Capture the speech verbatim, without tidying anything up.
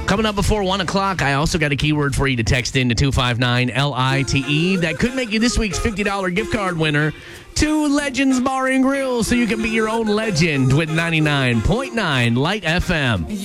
Coming up before one o'clock, I also got a keyword for you to text in to two five nine L I T E. That could make you this week's fifty dollars gift card winner to Legends Bar and Grill, so you can be your own legend with ninety-nine point nine Light F M.